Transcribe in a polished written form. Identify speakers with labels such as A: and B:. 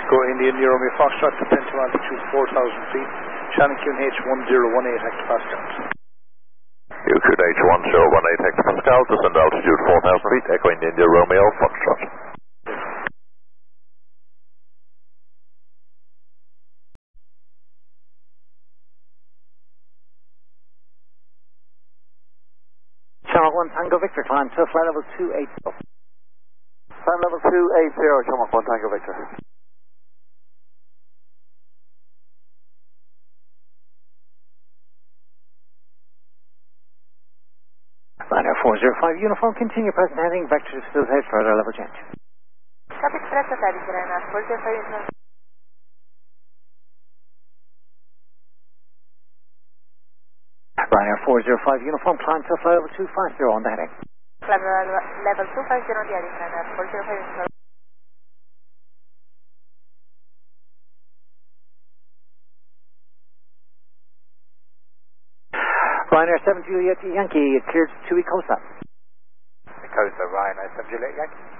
A: Echo India Romeo Foxtrot to Penton altitude 4,000 feet. Shannon QNH 1018 hectopascals.
B: QNH 1018 hectopascals, descend altitude 4,000 feet, Echo India Romeo Foxtrot.
C: Channel 1 Tango Victor, climb to flight level 280.
D: Flight level 280, Channel 1 Tango Victor.
C: Ryanair 405 uniform, continue present heading, vector to facilitate further level change.
E: Copy, express authority, Ryanair 405 uniform.
C: Ryanair 405 uniform, climb to flight level 250 on the heading.
E: Climb level 250 on the heading, Ryanair 405 uniform.
C: Ryanair 7 Juliet Yankee, cleared to Costa.
D: Costa, Ryanair 7 Juliet Yankee.